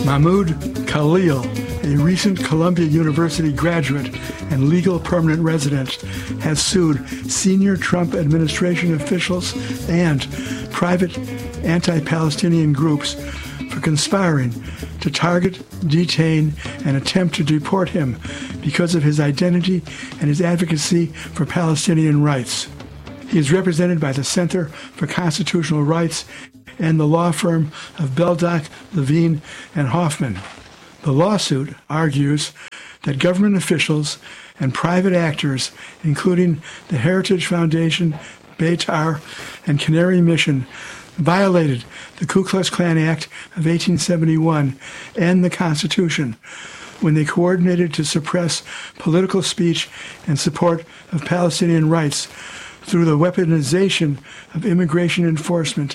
Mahmoud Khalil, a recent Columbia University graduate and legal permanent resident, has sued senior Trump administration officials and private anti-Palestinian groups for conspiring to target, detain, and attempt to deport him because of his identity and his advocacy for Palestinian rights. He is represented by the Center for Constitutional Rights and the law firm of Beldock, Levine, and Hoffman. The lawsuit argues that government officials and private actors, including the Heritage Foundation, Beitar, and Canary Mission, violated the Ku Klux Klan Act of 1871 and the Constitution when they coordinated to suppress political speech in support of Palestinian rights through the weaponization of immigration enforcement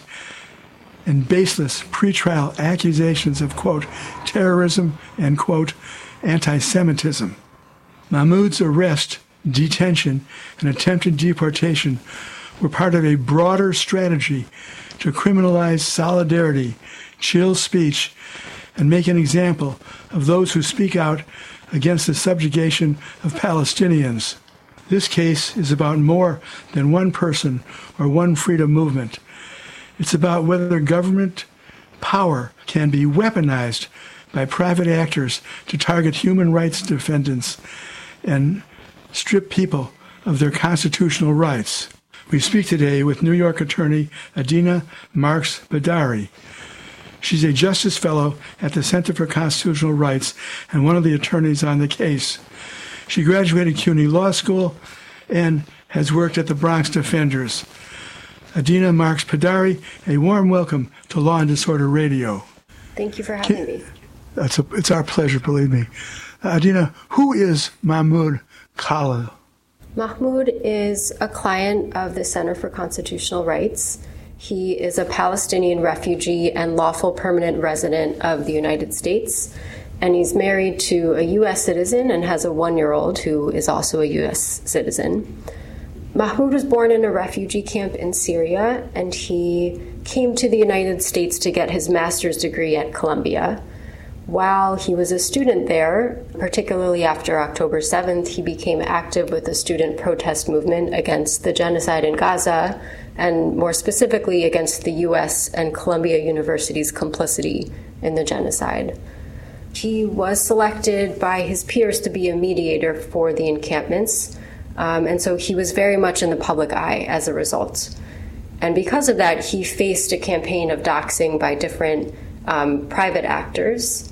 and baseless pretrial accusations of, quote, terrorism and, quote, anti-Semitism. Mahmoud's arrest, detention, and attempted deportation were part of a broader strategy to criminalize solidarity, chill speech, and make an example of those who speak out against the subjugation of Palestinians. This case is about more than one person or one freedom movement. It's about whether government power can be weaponized by private actors to target human rights defendants and strip people of their constitutional rights. We speak today with New York attorney Adina Marks Badari. She's a Justice Fellow at the Center for Constitutional Rights and one of the attorneys on the case. She graduated CUNY Law School and has worked at the Bronx Defenders. Adina Marks Badari, a warm welcome to Law and Disorder Radio. Thank you for having me. It's our pleasure, believe me. Adina, who is Mahmoud Khalil? Mahmoud is a client of the Center for Constitutional Rights. He is a Palestinian refugee and lawful permanent resident of the United States, and he's married to a U.S. citizen and has a 1-year-old who is also a U.S. citizen. Mahmoud was born in a refugee camp in Syria, and he came to the United States to get his master's degree at Columbia. While he was a student there, particularly after October 7th, he became active with the student protest movement against the genocide in Gaza, and more specifically against the U.S. and Columbia University's complicity in the genocide. He was selected by his peers to be a mediator for the encampments, and so he was very much in the public eye as a result. And because of that, he faced a campaign of doxing by different private actors.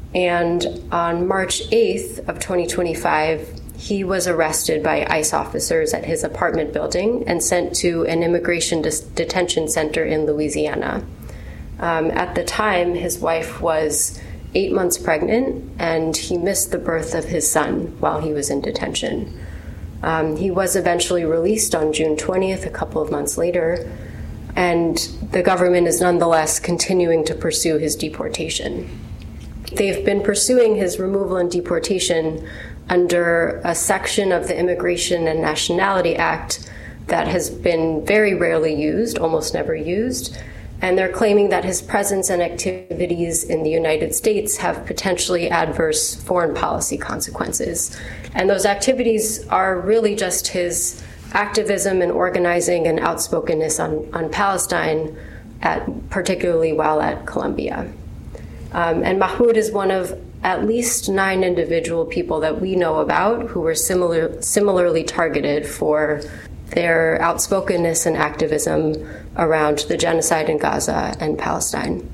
And on March 8th of 2025, he was arrested by ICE officers at his apartment building and sent to an immigration detention center in Louisiana. At the time, his wife was 8 months pregnant, and he missed the birth of his son while he was in detention. He was eventually released on June 20th, a couple of months later, and the government is nonetheless continuing to pursue his deportation. They've been pursuing his removal and deportation under a section of the Immigration and Nationality Act that has been very rarely used, almost never used, and they're claiming that his presence and activities in the United States have potentially adverse foreign policy consequences. And those activities are really just his activism and organizing and outspokenness on Palestine, particularly while at Columbia. And Mahmoud is one of at least 9 individual people that we know about who were similarly targeted for their outspokenness and activism around the genocide in Gaza and Palestine.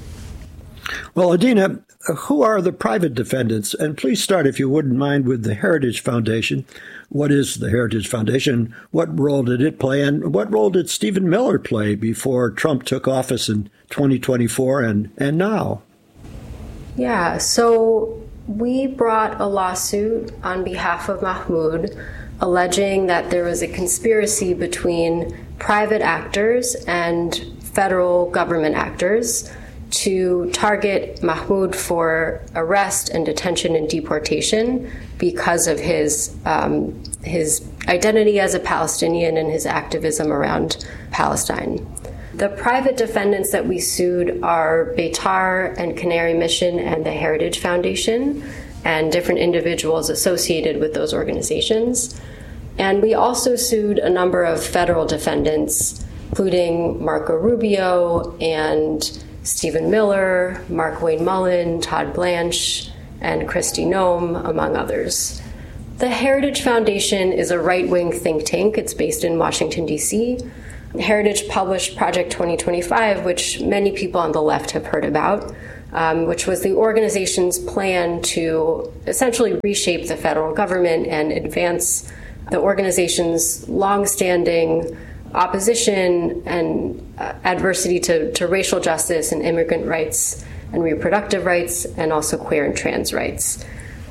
Well, Adina, who are the private defendants? And please start, if you wouldn't mind, with the Heritage Foundation. What is the Heritage Foundation? What role did it play? And what role did Stephen Miller play before Trump took office in 2024 and now? Yeah, so we brought a lawsuit on behalf of Mahmoud alleging that there was a conspiracy between private actors and federal government actors to target Mahmoud for arrest and detention and deportation because of his identity as a Palestinian and his activism around Palestine. The private defendants that we sued are Beitar and Canary Mission and the Heritage Foundation and different individuals associated with those organizations. And we also sued a number of federal defendants, including Marco Rubio and Stephen Miller, Mark Wayne Mullen, Todd Blanche, and Kristi Noem, among others. The Heritage Foundation is a right-wing think tank. It's based in Washington, D.C. Heritage published Project 2025, which many people on the left have heard about, which was the organization's plan to essentially reshape the federal government and advance the organization's longstanding opposition and adversity to racial justice and immigrant rights and reproductive rights, and also queer and trans rights.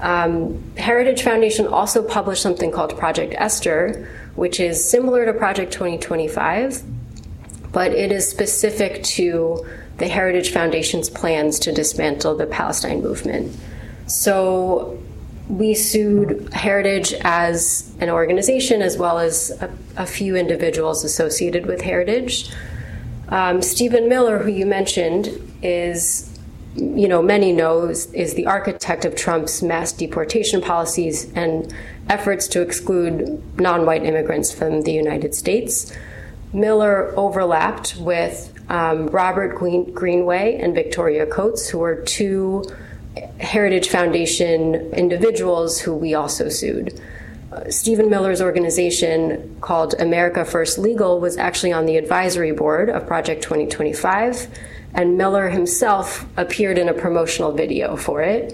Heritage Foundation also published something called Project Esther, which is similar to Project 2025, but it is specific to the Heritage Foundation's plans to dismantle the Palestine movement. So we sued Heritage as an organization as well as a few individuals associated with Heritage. Stephen Miller, who you mentioned, is, many know, is the architect of Trump's mass deportation policies and efforts to exclude non-white immigrants from the United States. Miller overlapped with Robert Greenway and Victoria Coates, who were two Heritage Foundation individuals who we also sued. Stephen Miller's organization, called America First Legal, was actually on the advisory board of Project 2025, and Miller himself appeared in a promotional video for it.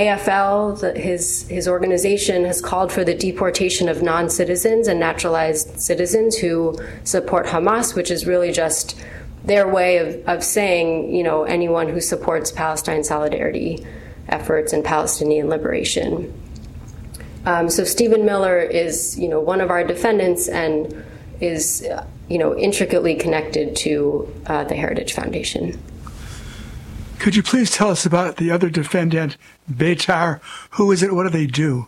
AFL, his organization, has called for the deportation of non-citizens and naturalized citizens who support Hamas, which is really just their way of saying, anyone who supports Palestine solidarity efforts and Palestinian liberation. So Stephen Miller is, one of our defendants and is, intricately connected to the Heritage Foundation. Could you please tell us about the other defendant, Beitar? Who is it? What do they do?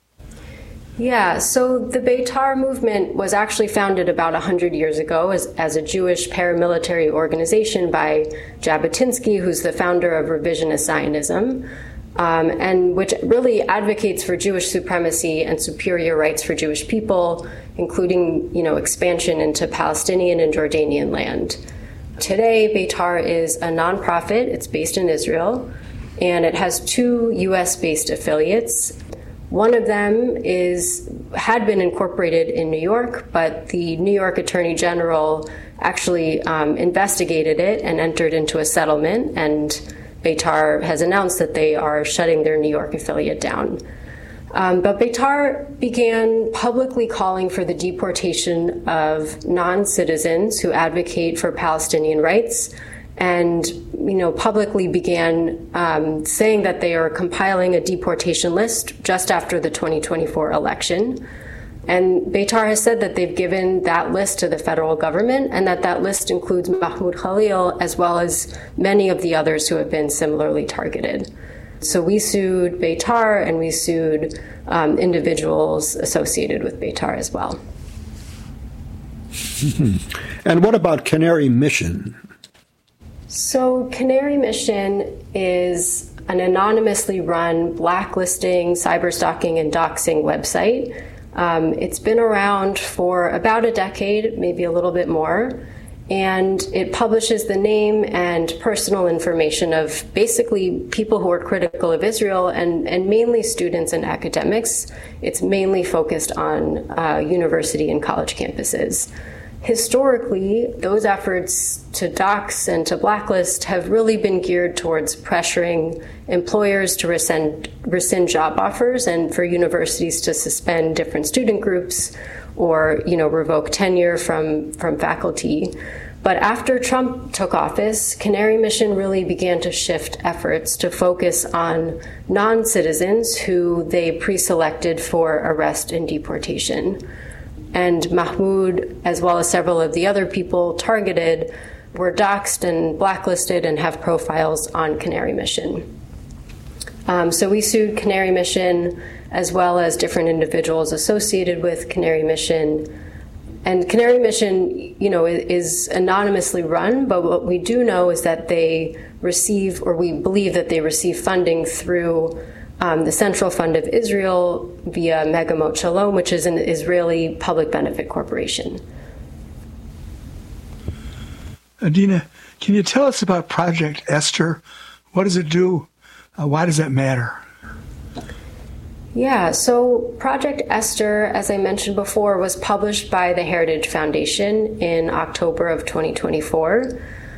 Yeah, so the Beitar movement was actually founded about 100 years ago as a Jewish paramilitary organization by Jabotinsky, who's the founder of revisionist Zionism, and which really advocates for Jewish supremacy and superior rights for Jewish people, including, expansion into Palestinian and Jordanian land. Today, Beitar is a nonprofit. It's based in Israel, and it has two U.S.-based affiliates. One of them had been incorporated in New York, but the New York Attorney General actually investigated it and entered into a settlement, and Beitar has announced that they are shutting their New York affiliate down. But Beitar began publicly calling for the deportation of non-citizens who advocate for Palestinian rights, and publicly began saying that they are compiling a deportation list just after the 2024 election. And Beitar has said that they've given that list to the federal government, and that list includes Mahmoud Khalil as well as many of the others who have been similarly targeted. So we sued Beitar, and we sued individuals associated with Beitar as well. And what about Canary Mission? So Canary Mission is an anonymously run blacklisting, cyberstalking, and doxing website. It's been around for about a decade, maybe a little bit more, and it publishes the name and personal information of basically people who are critical of Israel and mainly students and academics. It's mainly focused on university and college campuses. Historically, those efforts to dox and to blacklist have really been geared towards pressuring employers to rescind job offers and for universities to suspend different student groups or, revoke tenure from faculty. But after Trump took office, Canary Mission really began to shift efforts to focus on non-citizens who they pre-selected for arrest and deportation. And Mahmoud, as well as several of the other people targeted, were doxxed and blacklisted and have profiles on Canary Mission. So we sued Canary Mission as well as different individuals associated with Canary Mission. And Canary Mission, is anonymously run, but what we do know is that they receive, or we believe that they receive funding through the Central Fund of Israel via Megamot Shalom, which is an Israeli public benefit corporation. Adina, can you tell us about Project Esther? What does it do? Why does that matter? Yeah, so Project Esther, as I mentioned before, was published by the Heritage Foundation in October of 2024.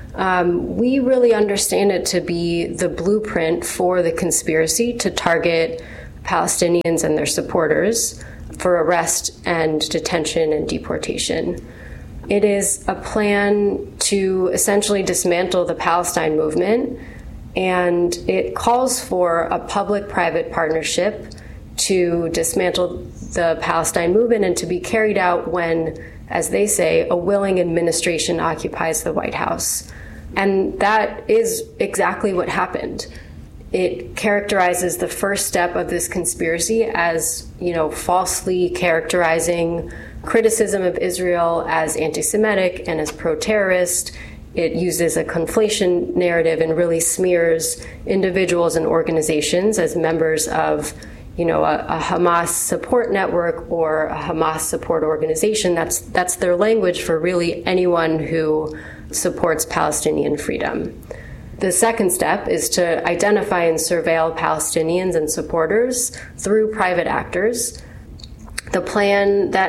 We really understand it to be the blueprint for the conspiracy to target Palestinians and their supporters for arrest and detention and deportation. It is a plan to essentially dismantle the Palestine movement, and it calls for a public-private partnership to dismantle the Palestine movement and to be carried out when, as they say, a willing administration occupies the White House. And that is exactly what happened. It characterizes the first step of this conspiracy as, falsely characterizing criticism of Israel as anti-Semitic and as pro-terrorist. It uses a conflation narrative and really smears individuals and organizations as members of a Hamas support network or a Hamas support organization. That's their language for really anyone who supports Palestinian freedom. The second step is to identify and surveil Palestinians and supporters through private actors. The plan that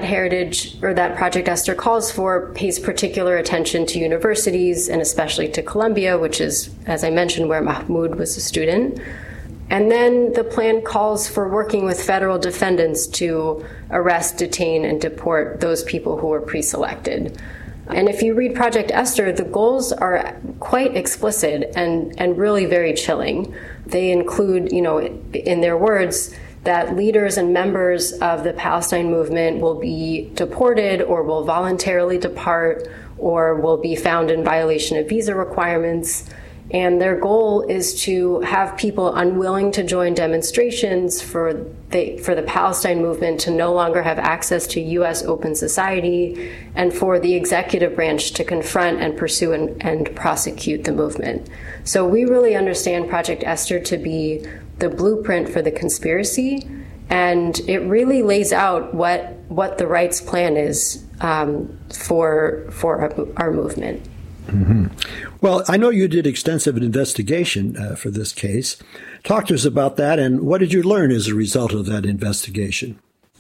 that Project Esther calls for pays particular attention to universities and especially to Columbia, which is, as I mentioned, where Mahmoud was a student. And then the plan calls for working with federal defendants to arrest, detain, and deport those people who were pre-selected. And if you read Project Esther, the goals are quite explicit and really very chilling. They include, in their words, that leaders and members of the Palestine movement will be deported or will voluntarily depart or will be found in violation of visa requirements. And their goal is to have people unwilling to join demonstrations for the Palestine movement to no longer have access to U.S. open society, and for the executive branch to confront and pursue and prosecute the movement. So we really understand Project Esther to be the blueprint for the conspiracy, and it really lays out what the right's plan is for our movement. Mm-hmm. Well, I know you did extensive investigation for this case. Talk to us about that, and what did you learn as a result of that investigation?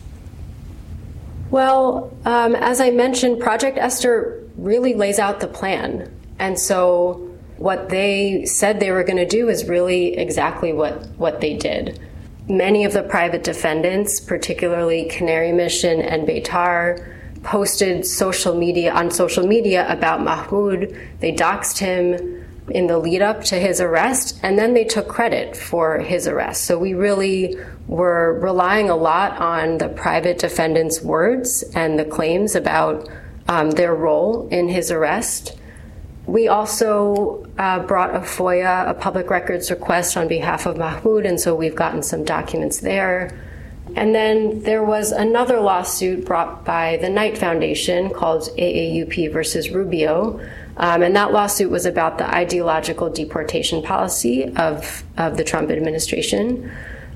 Well, as I mentioned, Project Esther really lays out the plan. And so what they said they were going to do is really exactly what they did. Many of the private defendants, particularly Canary Mission and Beitar, posted on social media about Mahmoud. They doxed him in the lead up to his arrest, and then they took credit for his arrest. So we really were relying a lot on the private defendants' words and the claims about their role in his arrest. We also brought a FOIA, a public records request, on behalf of Mahmoud, and so we've gotten some documents there. And then there was another lawsuit brought by the Knight Foundation called AAUP versus Rubio. And that lawsuit was about the ideological deportation policy of the Trump administration.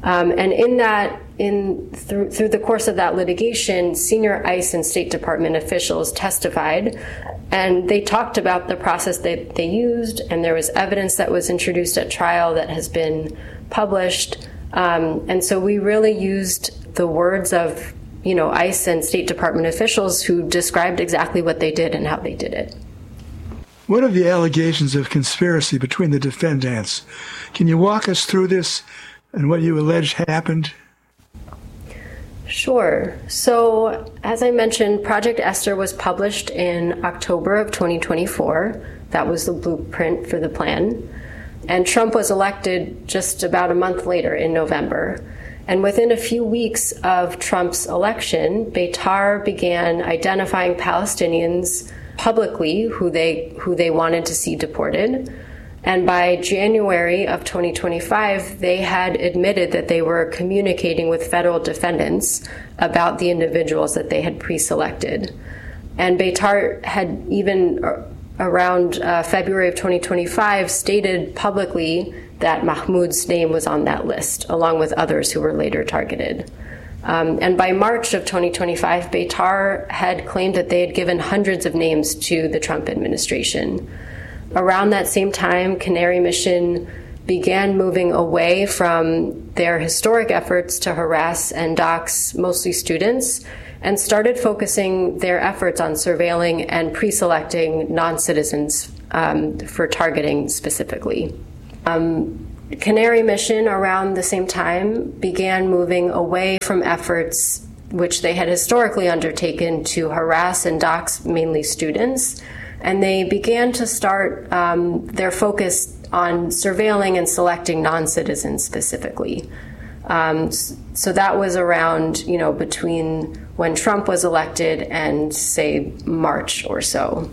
And through the course of that litigation, senior ICE and State Department officials testified, and they talked about the process that they used, and there was evidence that was introduced at trial that has been published. And so we really used the words of, ICE and State Department officials who described exactly what they did and how they did it. What are the allegations of conspiracy between the defendants? Can you walk us through this and what you allege happened? Sure. So, as I mentioned, Project Esther was published in October of 2024. That was the blueprint for the plan. And Trump was elected just about a month later in November. And within a few weeks of Trump's election, Beitar began identifying Palestinians publicly who they wanted to see deported. And by January of 2025, they had admitted that they were communicating with federal defendants about the individuals that they had pre-selected. And Beitar had even around February of 2025 stated publicly that Mahmoud's name was on that list, along with others who were later targeted. And by March of 2025, Beitar had claimed that they had given hundreds of names to the Trump administration. Around that same time, Canary Mission began moving away from their historic efforts to harass and dox mostly students and started focusing their efforts on surveilling and pre-selecting non-citizens for targeting specifically. Canary Mission, around the same time, began moving away from efforts which they had historically undertaken to harass and dox mainly students, and they began to start their focus on surveilling and selecting non-citizens specifically. So that was around, between when Trump was elected and, say, March or so.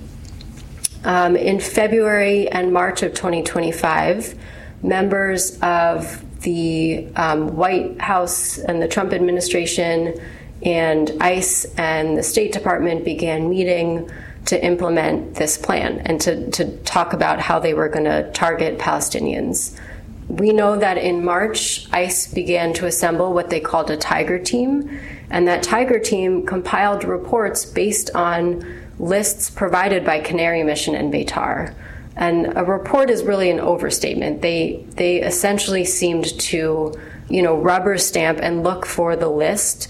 In February and March of 2025, members of the White House and the Trump administration and ICE and the State Department began meeting to implement this plan and to talk about how they were going to target Palestinians. We know that in March, ICE began to assemble what they called a Tiger Team, and that Tiger Team compiled reports based on lists provided by Canary Mission and Beitar. And a report is really an overstatement. They essentially seemed to, rubber stamp and look through the list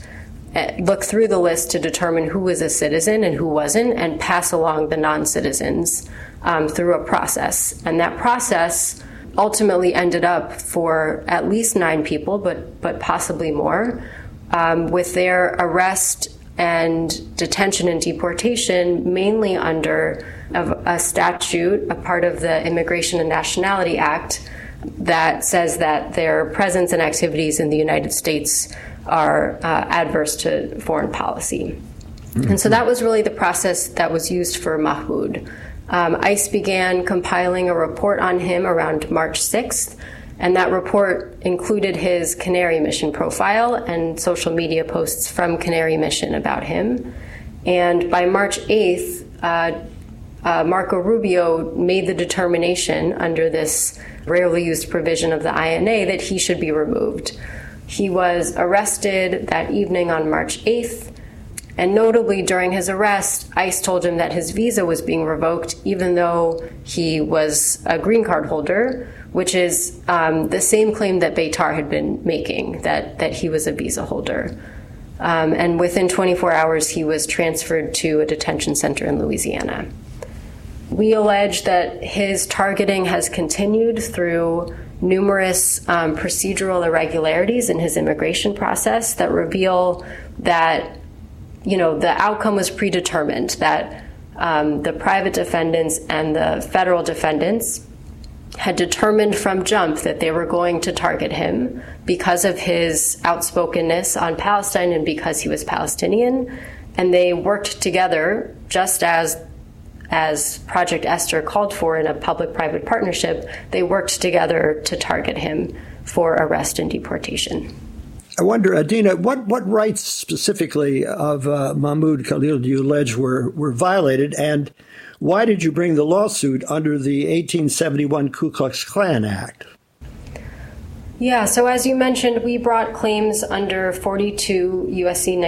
to determine who was a citizen and who wasn't, and pass along the non-citizens through a process. And that process ultimately ended up for at least 9 people, but possibly more, with their arrest and detention and deportation mainly under a statute, a part of the Immigration and Nationality Act, that says that their presence and activities in the United States are adverse to foreign policy. Mm-hmm. And so that was really the process that was used for Mahmoud. ICE began compiling a report on him around March 6th, and that report included his Canary Mission profile and social media posts from Canary Mission about him. And by March 8th, Marco Rubio made the determination under this rarely used provision of the INA that he should be removed. He was arrested that evening on March 8th, and notably during his arrest, ICE told him that his visa was being revoked even though he was a green card holder, which is the same claim that Beitar had been making, that he was a visa holder. And within 24 hours, he was transferred to a detention center in Louisiana. We allege that his targeting has continued through numerous procedural irregularities in his immigration process that reveal that, the outcome was predetermined, that the private defendants and the federal defendants had determined from jump that they were going to target him because of his outspokenness on Palestine and because he was Palestinian. And they worked together, just as Project Esther called for in a public-private partnership. They worked together to target him for arrest and deportation. I wonder, Adina, what rights specifically of Mahmoud Khalil do you allege were violated, and why did you bring the lawsuit under the 1871 Ku Klux Klan Act? Yeah, so as you mentioned, we brought claims under 42 U.S.C.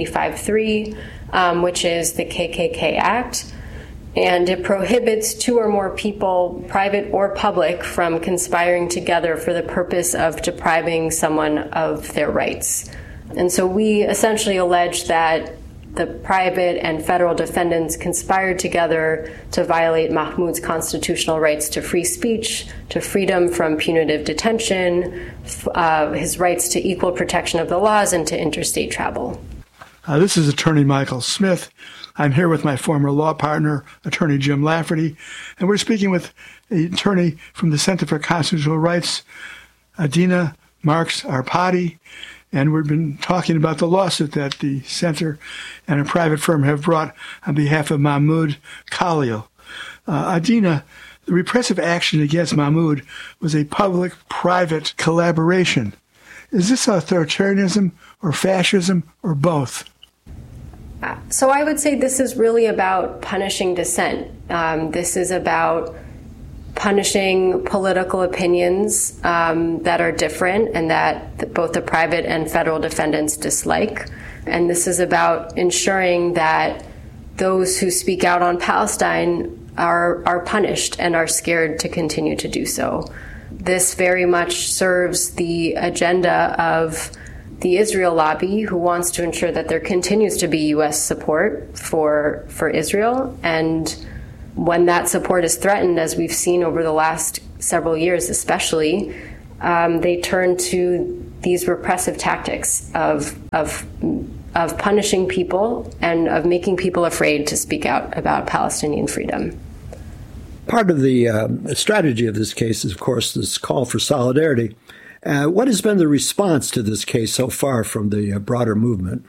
1985-3, which is the KKK Act. And it prohibits 2 or more people, private or public, from conspiring together for the purpose of depriving someone of their rights. And so we essentially allege that the private and federal defendants conspired together to violate Mahmoud's constitutional rights to free speech, to freedom from punitive detention, his rights to equal protection of the laws, and to interstate travel. This is Attorney Michael Smith. I'm here with my former law partner, Attorney Jim Lafferty, and we're speaking with the attorney from the Center for Constitutional Rights, Adina Marks Arpadi, and we've been talking about the lawsuit that the Center and a private firm have brought on behalf of Mahmoud Khalil. Adina, the repressive action against Mahmoud was a public-private collaboration. Is this authoritarianism or fascism or both? So I would say this is really about punishing dissent. This is about punishing political opinions that are different and that both the private and federal defendants dislike. And this is about ensuring that those who speak out on Palestine are punished and are scared to continue to do so. This very much serves the agenda of the Israel lobby, who wants to ensure that there continues to be U.S. support for Israel. And when that support is threatened, as we've seen over the last several years especially, they turn to these repressive tactics of punishing people and of making people afraid to speak out about Palestinian freedom. Part of the strategy of this case is, of course, this call for solidarity. What has been the response to this case so far from the broader movement?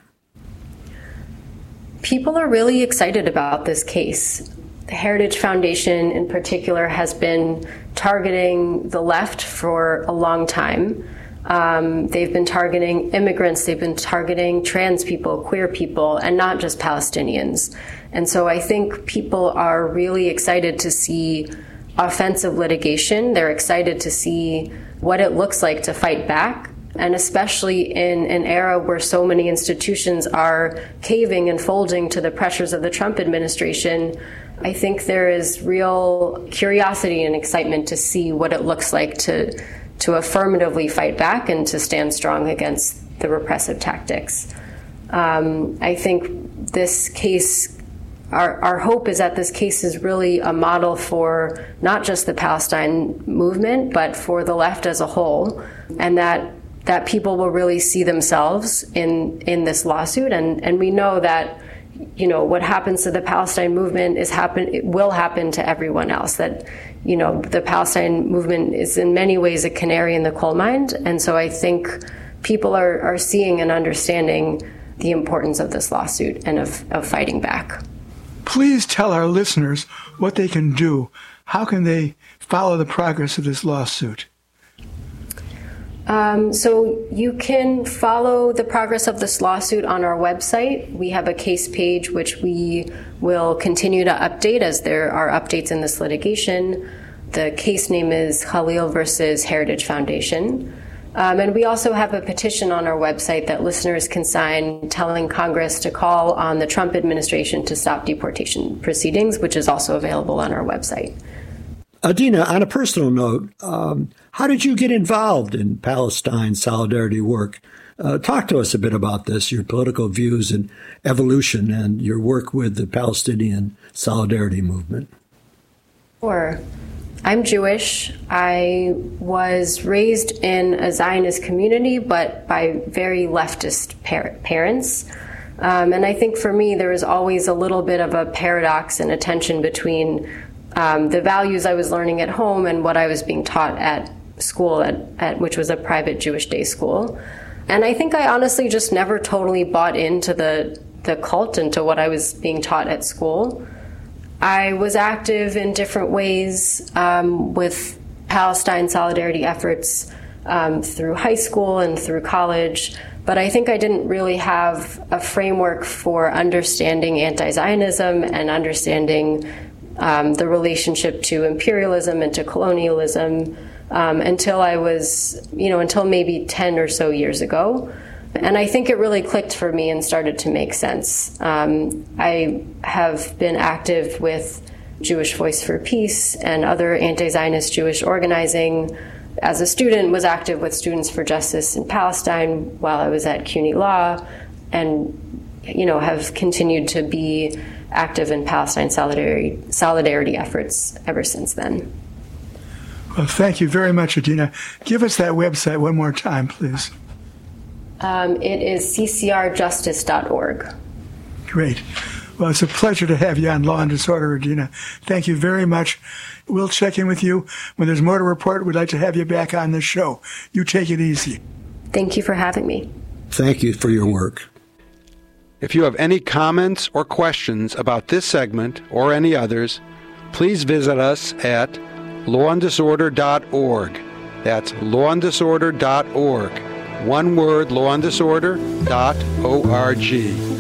People are really excited about this case. The Heritage Foundation in particular has been targeting the left for a long time. They've been targeting immigrants, they've been targeting trans people, queer people, and not just Palestinians. And so I think people are really excited to see offensive litigation. They're excited to see what it looks like to fight back. And especially in an era where so many institutions are caving and folding to the pressures of the Trump administration, I think there is real curiosity and excitement to see what it looks like to affirmatively fight back and to stand strong against the repressive tactics. I think this case, our hope is that this case is really a model for not just the Palestine movement, but for the left as a whole, and that people will really see themselves in this lawsuit. And we know that, you know, what happens to the Palestine movement it will happen to everyone else. That, you know, the Palestine movement is in many ways a canary in the coal mine. And so I think people are seeing and understanding the importance of this lawsuit and of fighting back. Please tell our listeners what they can do. How can they follow the progress of this lawsuit? So you can follow the progress of this lawsuit on our website. We have a case page which we will continue to update as there are updates in this litigation. The case name is Khalil versus Heritage Foundation. And we also have a petition on our website that listeners can sign telling Congress to call on the Trump administration to stop deportation proceedings, which is also available on our website. Adina, on a personal note, how did you get involved in Palestine solidarity work? Talk to us a bit about this, your political views and evolution and your work with the Palestinian solidarity movement. Sure. I'm Jewish. I was raised in a Zionist community, but by very leftist parents. And I think for me, there was always a little bit of a paradox and a tension between the values I was learning at home and what I was being taught at school, at which was a private Jewish day school. And I think I honestly just never totally bought into the cult and to what I was being taught at school. I was active in different ways with Palestine solidarity efforts through high school and through college, but I think I didn't really have a framework for understanding anti-Zionism and understanding the relationship to imperialism and to colonialism until I was, until maybe 10 or so years ago. And I think it really clicked for me and started to make sense. I have been active with Jewish Voice for Peace and other anti-Zionist Jewish organizing. As a student, was active with Students for Justice in Palestine while I was at CUNY Law, and have continued to be active in Palestine solidarity efforts ever since then. Well, thank you very much, Adina. Give us that website one more time, please. It is ccrjustice.org. Great. Well, it's a pleasure to have you on Law and Disorder, Adina. Thank you very much. We'll check in with you when there's more to report. We'd like to have you back on this show. You take it easy. Thank you for having me. Thank you for your work. If you have any comments or questions about this segment or any others, please visit us at lawanddisorder.org. That's lawanddisorder.org. One word, lawanddisorder.org.